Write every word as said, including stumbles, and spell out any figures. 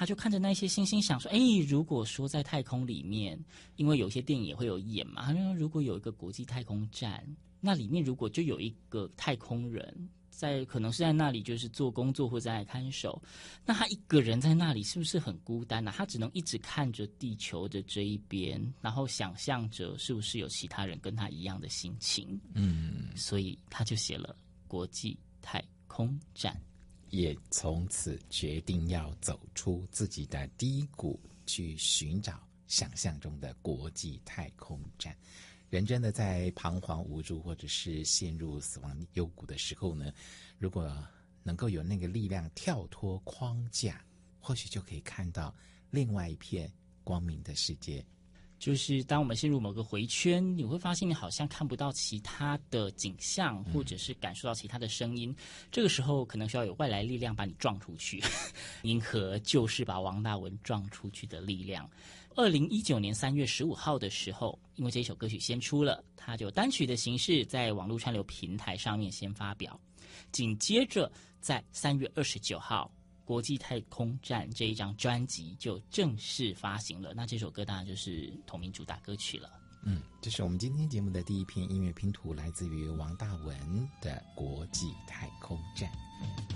他就看着那些星星想说，哎，如果说在太空里面，因为有些电影也会有演嘛，他说如果有一个国际太空站，那里面如果就有一个太空人在，可能是在那里就是做工作或者在看守，那他一个人在那里是不是很孤单啊？他只能一直看着地球的这一边，然后想象着是不是有其他人跟他一样的心情。嗯，所以他就写了国际太空站， 也从此决定要走出自己的低谷，去寻找想象中的国际太空站。人真的在彷徨无助或者是陷入死亡幽谷的时候呢，如果能够有那个力量跳脱框架，或许就可以看到另外一片光明的世界。 就是当我们陷入某个回圈，你会发现你好像看不到其他的景象，或者是感受到其他的声音，嗯、这个时候可能需要有外来力量把你撞出去。银河就是把王大文撞出去的力量。二零一九年三月十五号的时候，因为这首歌曲先出了，他就单曲的形式在网络串流平台上面先发表，紧接着在三月二十九号国际太空站这一张专辑就正式发行了，那这首歌当然就是同名主打歌曲了。 嗯，这是我们今天节目的第一篇音乐拼图，来自于王大文的《国际太空站》。